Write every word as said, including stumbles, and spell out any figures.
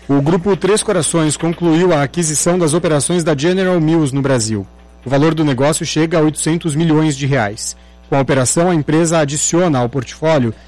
O Grupo Três Corações concluiu a aquisição das operações da General Mills no Brasil. O valor do negócio chega a oitocentos milhões de reais. Com a operação, a empresa adiciona ao portfólio